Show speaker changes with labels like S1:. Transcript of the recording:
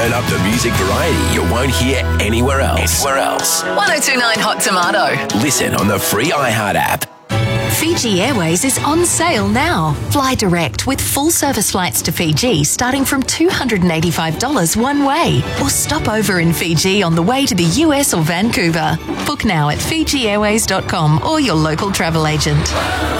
S1: turn up the music variety you won't hear anywhere else.
S2: 1029 Hot Tomato.
S1: Listen on the free iHeart app.
S2: Fiji Airways is on sale now. Fly direct with full service flights to Fiji starting from $285 one way. Or stop over in Fiji on the way to the US or Vancouver. Book now at FijiAirways.com or your local travel agent.